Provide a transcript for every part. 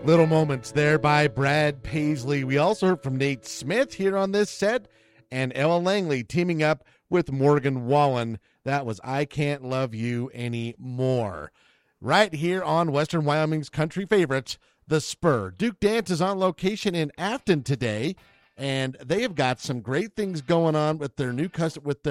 Little Moments there by Brad Paisley. We also heard from Nate Smith here on this set, and Ella Langley teaming up with Morgan Wallen. That was I Can't Love You Anymore. Right here on Western Wyoming's country favorites, The Spur. Duke Dance is on location in Afton today, and they have got some great things going on with their new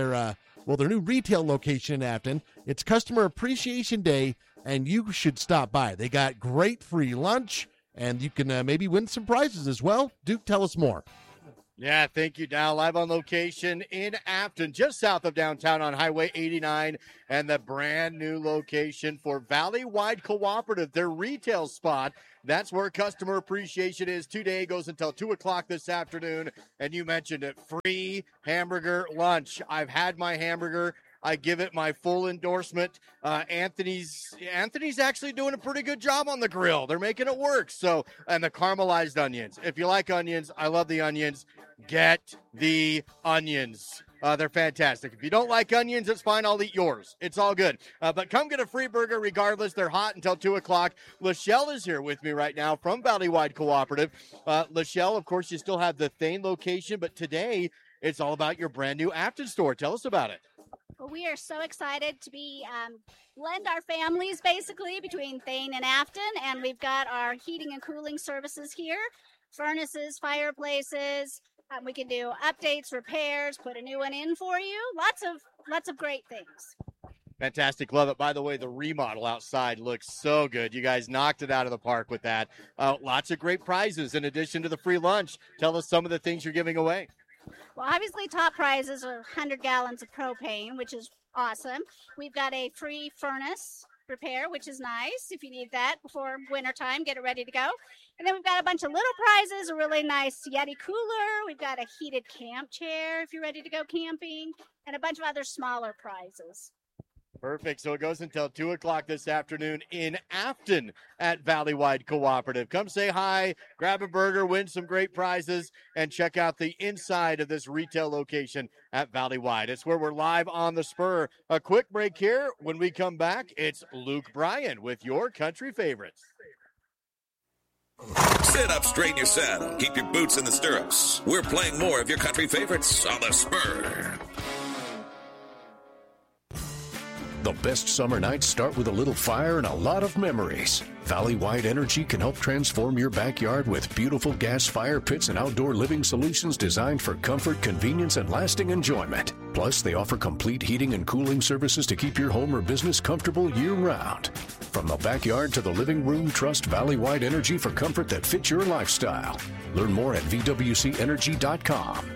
their new retail location in Afton. It's Customer Appreciation Day, and you should stop by. They got great free lunch, and you can maybe win some prizes as well. Duke, tell us more. Yeah, thank you, Dow. Live on location in Afton, just south of downtown on Highway 89, and the brand new location for Valley-Wide Cooperative, their retail spot. That's where Customer Appreciation is. Today goes until 2 o'clock this afternoon, and you mentioned it, free hamburger lunch. I've had my hamburger. I give it my full endorsement. Anthony's actually doing a pretty good job on the grill. They're making it work. So, and the caramelized onions. If you like onions, I love the onions. Get the onions. They're fantastic. If you don't like onions, it's fine. I'll eat yours. It's all good. But come get a free burger regardless. They're hot until 2 o'clock. Lachelle is here with me right now from Valley-Wide Cooperative. Lachelle, of course, you still have the Thane location, but today it's all about your brand new Afton store. Tell us about it. Well, we are so excited to be blend our families basically between Thane and Afton, and we've got our heating and cooling services here, furnaces, fireplaces. We can do updates, repairs, put a new one in for you. Lots of great things. Fantastic. Love it. By the way, the remodel outside looks so good. You guys knocked it out of the park with that. Lots of great prizes in addition to the free lunch. Tell us some of the things you're giving away. Well, obviously, top prizes are 100 gallons of propane, which is awesome. We've got a free furnace repair, which is nice. If you need that before wintertime, get it ready to go. And then we've got a bunch of little prizes, a really nice Yeti cooler. We've got a heated camp chair if you're ready to go camping, and a bunch of other smaller prizes. Perfect. So it goes until 2 o'clock this afternoon in Afton at Valley-Wide Cooperative. Come say hi, grab a burger, win some great prizes, and check out the inside of this retail location at Valley-Wide. It's where we're live on the Spur. A quick break here. When we come back, it's Luke Bryan with your country favorites. Sit up straight in your saddle. Keep your boots in the stirrups. We're playing more of your country favorites on the Spur. The best summer nights start with a little fire and a lot of memories. Valley-Wide Energy can help transform your backyard with beautiful gas fire pits and outdoor living solutions designed for comfort, convenience, and lasting enjoyment. Plus, they offer complete heating and cooling services to keep your home or business comfortable year-round. From the backyard to the living room, trust Valley-Wide Energy for comfort that fits your lifestyle. Learn more at vwcenergy.com.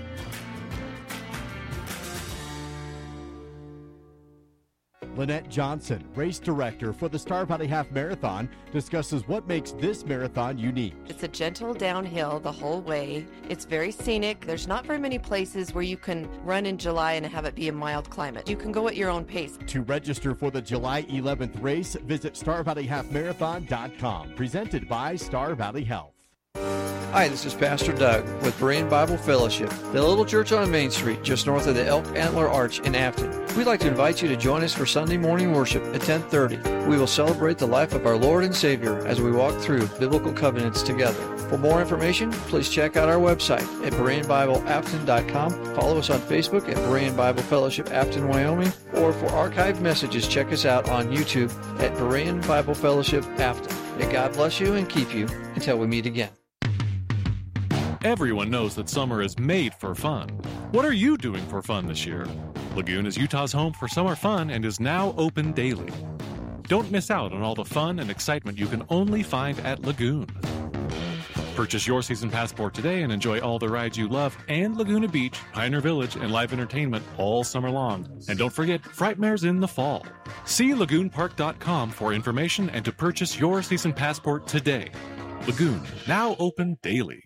Lynette Johnson, race director for the Star Valley Half Marathon, discusses what makes this marathon unique. It's a gentle downhill the whole way. It's very scenic. There's not very many places where you can run in July and have it be a mild climate. You can go at your own pace. To register for the July 11th race, visit StarValleyHalfMarathon.com. Presented by Star Valley Health. Hi, this is Pastor Doug with Berean Bible Fellowship, the little church on Main Street, just north of the Elk Antler Arch in Afton. We'd like to invite you to join us for Sunday morning worship at 10:30. We will celebrate the life of our Lord and Savior as we walk through biblical covenants together. For more information, please check out our website at BereanBibleAfton.com. Follow us on Facebook at Berean Bible Fellowship Afton, Wyoming, or for archived messages, check us out on YouTube at Berean Bible Fellowship Afton. May God bless you and keep you until we meet again. Everyone knows that summer is made for fun. What are you doing for fun this year? Lagoon is Utah's home for summer fun and is now open daily. Don't miss out on all the fun and excitement you can only find at Lagoon. Purchase your season passport today and enjoy all the rides you love and Laguna Beach, Pioneer Village, and live entertainment all summer long. And don't forget, Frightmare's in the fall. See lagoonpark.com for information and to purchase your season passport today. Lagoon, now open daily.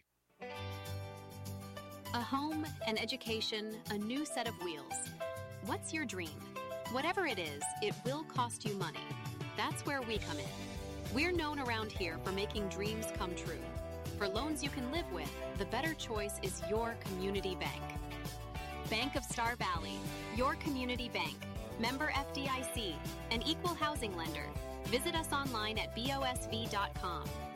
A home, an education, a new set of wheels. What's your dream? Whatever it is, it will cost you money. That's where we come in. We're known around here for making dreams come true. For loans you can live with, the better choice is your community bank. Bank of Star Valley, your community bank. Member FDIC, an equal housing lender. Visit us online at bosv.com.